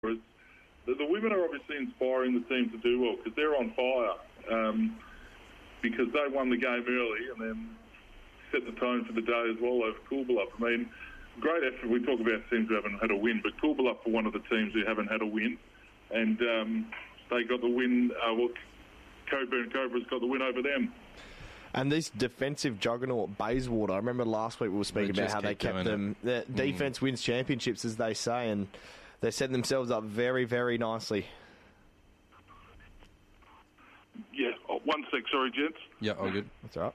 Whereas the women are obviously inspiring the team to do well because they're on fire. Because they won the game early and then set the tone for the day as well over Coolbellup. I mean, great effort. We talk about teams who haven't had a win, but Coolbellup were one of the teams who haven't had a win. And they got the win. Coburn Cobra's got the win over them. And this defensive juggernaut, Bayswater, I remember last week we were speaking about how they kept them. Their defence wins championships, as they say, and they're setting themselves up very, very nicely. Yeah, 1 sec, sorry, gents. Yeah, all good. That's all right.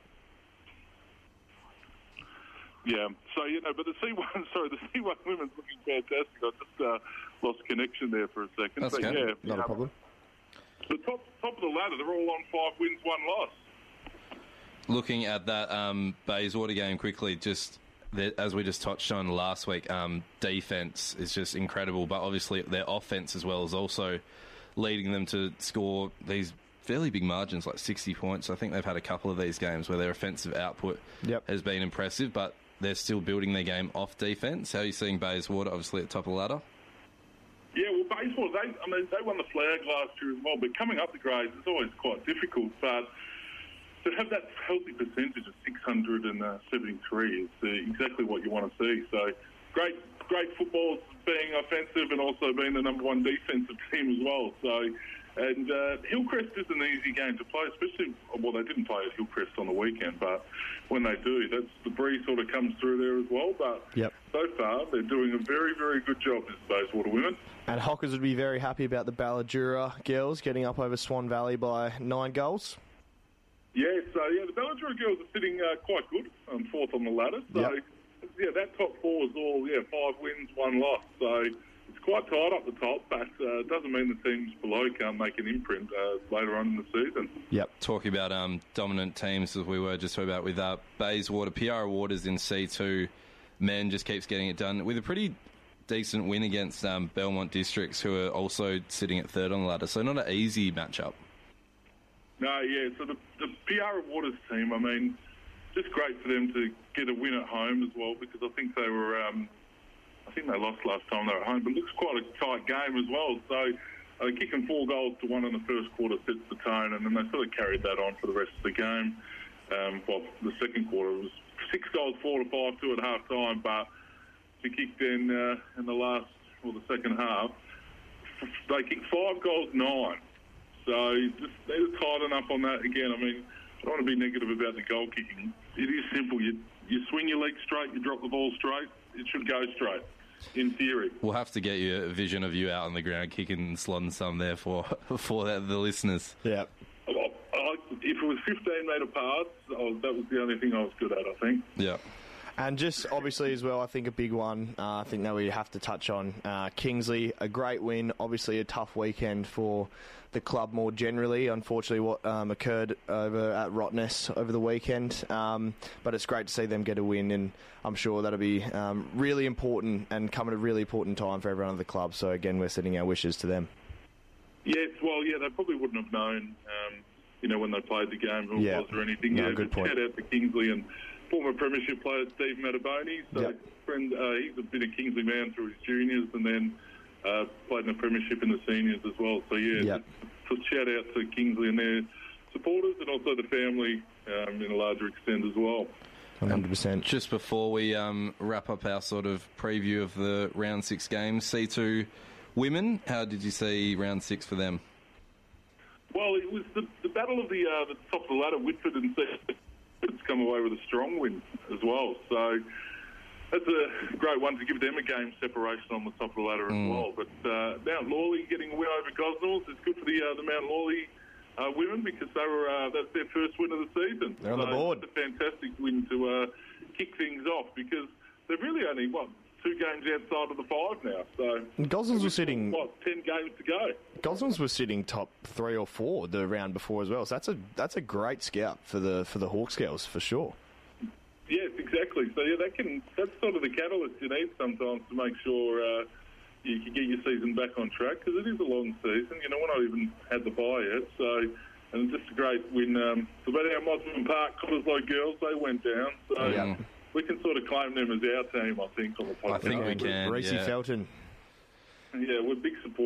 Yeah, so, but the C1 women's looking fantastic. I just lost connection there for a second. That's but okay. Yeah, Not a problem. The top of the ladder, they're all on 5 wins, 1 loss. Looking at that Bayswater game quickly, just as we just touched on last week, defence is just incredible, but obviously their offence as well is also leading them to score these fairly big margins, like 60 points. I think they've had a couple of these games where their offensive output has been impressive, but they're still building their game off defence. How are you seeing Bayswater, obviously at the top of the ladder? Yeah, well, Bayswater, they won the flag last year as well, but coming up the grades is always quite difficult. But to have that healthy percentage of 673 is exactly what you want to see. So great football, being offensive and also being the number 1 defensive team as well. So. And Hillcrest is an easy game to play, especially, well, they didn't play at Hillcrest on the weekend, but when they do, the breeze sort of comes through there as well. But so far, they're doing a very, very good job, this Bayswater women. And Hockers would be very happy about the Balladura girls getting up over Swan Valley by 9 goals. Yeah, the Balladura girls are sitting quite good, 4th on the ladder. So, that top 4 is all, 5 wins, 1 loss. So it's quite tight up the top, but it doesn't mean the teams below can't make an imprint later on in the season. Yep. Talking about dominant teams, as we were just talking about with Bayswater, Piara Waters in C2, men just keeps getting it done with a pretty decent win against Belmont Districts, who are also sitting at 3rd on the ladder. So not an easy matchup. No, so the Piara Waters team, I mean, just great for them to get a win at home as well, because I think they were... I think they lost last time they were at home, but it looks quite a tight game as well. So kicking 4 goals to 1 in the first quarter sets the tone, and then they sort of carried that on for the rest of the game. The second quarter was 6 goals, 4 to 5, 2 at half time, but to kick in the second half, they kicked 5 goals, 9. So they're tighten up on that again. I mean, I don't want to be negative about the goal kicking. It is simple. You swing your leg straight, you drop the ball straight, it should go straight, in theory. We'll have to get you a vision of you out on the ground kicking and slotting some there for the listeners. Yeah. If it was 15-metre pass, that was the only thing I was good at, I think. Yeah. And just obviously as well, I think a big one, I think that we have to touch on, Kingsley, a great win, obviously a tough weekend for the club more generally, unfortunately what occurred over at Rottnest over the weekend, but it's great to see them get a win, and I'm sure that'll be really important and come at a really important time for everyone at the club, so again we're sending our wishes to them. Yes, well, they probably wouldn't have known, when they played the game who it was or anything. No, good point. Shout out to Kingsley and former premiership player Steve Mataboni. He's a bit of Kingsley man through his juniors and then played in the premiership in the seniors as well. So, so shout out to Kingsley and their supporters and also the family in a larger extent as well. 100%. Just before we wrap up our sort of preview of the round 6 games, C2 women, how did you see round 6 for them? Well, it was the battle of the top of the ladder. Whitford and Seafords come away with a strong win as well. So that's a great one to give them a game separation on the top of the ladder as well. But Mount Lawley getting a win over Gosnells is good for the Mount Lawley women, because that's their first win of the season. They're on the board. It's a fantastic win to kick things off, because they're really only 2 games outside of the 5 now. So Gosnells were sitting 10 games to go. Gosnells was sitting top 3 or 4 the round before as well. So that's a great scout for the Hawks girls for sure. Yes, exactly. So that's sort of the catalyst you need sometimes to make sure you can get your season back on track, because it is a long season. We're not even had the bye yet. So, and just a great win. So about our Mosman Park Cottesloe girls, they went down. So we can sort of claim them as our team, I think, on the podcast. I think we can. Reece Felton. Yeah, we're big supporters